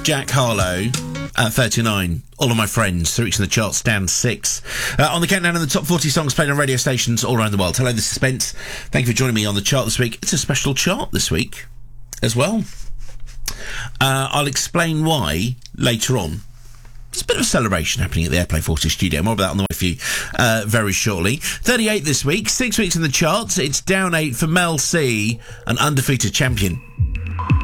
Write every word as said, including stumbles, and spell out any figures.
Jack Harlow at thirty-nine. All of My Friends, three weeks in the charts, down six. Uh, on the countdown of the top forty songs played on radio stations all around the world. Hello, this is Spence. Thank you for joining me on the chart this week. It's a special chart this week as well. Uh, I'll explain why later on. There's a bit of a celebration happening at the Airplay forty studio. More about that on the way for you uh, very shortly. thirty-eight this week, six weeks in the charts. It's down eight for Mel C, an undefeated champion.